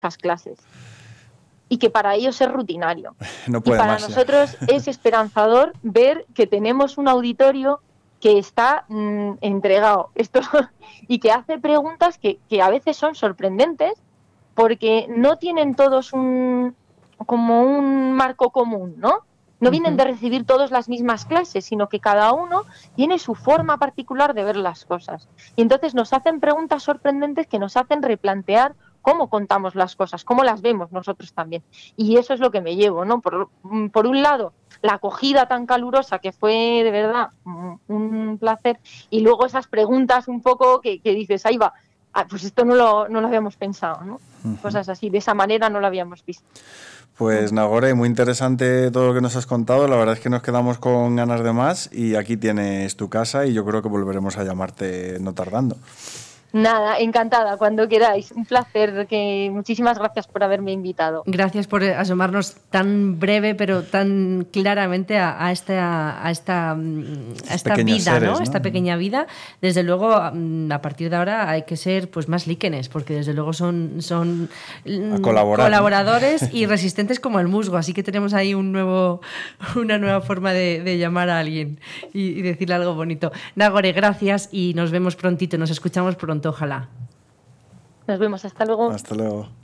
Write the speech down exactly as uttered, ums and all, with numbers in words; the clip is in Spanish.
estas clases y que para ellos es rutinario. No puede y para más, nosotros es esperanzador ver que tenemos un auditorio que está mmm, entregado esto y que hace preguntas que, que a veces son sorprendentes porque no tienen todos un como un marco común, ¿no? No vienen de recibir todos las mismas clases, sino que cada uno tiene su forma particular de ver las cosas. Y entonces nos hacen preguntas sorprendentes que nos hacen replantear cómo contamos las cosas, cómo las vemos nosotros también. Y eso es lo que me llevo, ¿no? Por, por un lado, la acogida tan calurosa que fue de verdad un placer, y luego esas preguntas un poco que, que dices, ahí va, ah, pues esto no lo, no lo habíamos pensado, ¿no? Uh-huh. Cosas así, de esa manera no lo habíamos visto. Pues Nagore, muy interesante todo lo que nos has contado, la verdad es que nos quedamos con ganas de más y aquí tienes tu casa y yo creo que volveremos a llamarte no tardando. Nada, encantada, cuando queráis. Un placer. Que muchísimas gracias por haberme invitado. Gracias por asomarnos tan breve, pero tan claramente a, a esta, a esta, a esta vida, seres, ¿no? ¿no? Esta pequeña vida. Desde luego, a partir de ahora hay que ser pues más líquenes, porque desde luego son, son colaborar, colaboradores, ¿no? Y resistentes como el musgo. Así que tenemos ahí un nuevo, una nueva forma de, de llamar a alguien y, y decirle algo bonito. Nagore, gracias y nos vemos prontito, nos escuchamos pronto. Ojalá. Nos vemos, hasta luego. Hasta luego.